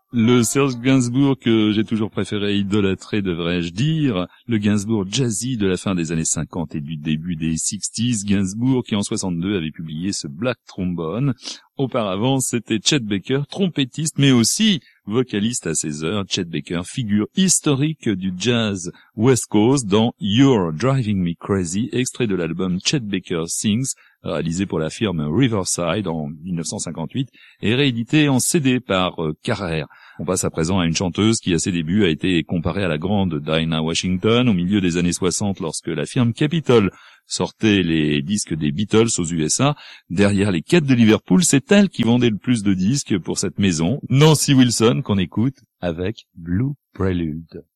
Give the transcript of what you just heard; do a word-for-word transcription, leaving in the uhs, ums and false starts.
Le Serge Gainsbourg que j'ai toujours préféré idolâtrer, devrais-je dire, le Gainsbourg jazzy de la fin des années cinquante et du début des sixties, Gainsbourg qui en soixante-deux avait publié ce Black Trombone. Auparavant, c'était Chet Baker, trompettiste mais aussi vocaliste à ses heures. Chet Baker, figure historique du jazz West Coast dans You're Driving Me Crazy, extrait de l'album Chet Baker Sings, réalisé pour la firme Riverside en dix-neuf cent cinquante-huit et réédité en C D par euh, Carrère. On passe à présent à une chanteuse qui, à ses débuts, a été comparée à la grande Dinah Washington au milieu des années soixante lorsque la firme Capitol sortait les disques des Beatles aux U S A. Derrière les quêtes de Liverpool, c'est elle qui vendait le plus de disques pour cette maison, Nancy Wilson, qu'on écoute avec Blue Prelude.